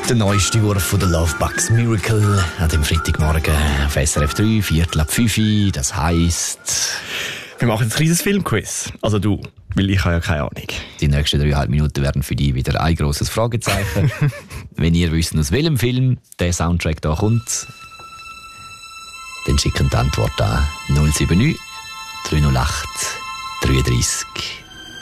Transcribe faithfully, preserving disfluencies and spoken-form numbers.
Der neueste Wurf von der Lovebugs Miracle an dem Freitagmorgen auf S R F drei, Viertel ab fünf. Das heisst... Wir machen ein kleines Filmquiz. Also du, weil ich habe ja keine Ahnung. Die nächsten dreieinhalb Minuten werden für dich wieder ein grosses Fragezeichen. Wenn ihr wisst, aus welchem Film der Soundtrack da kommt, dann schickt die Antwort an null sieben neun, drei null acht, drei drei.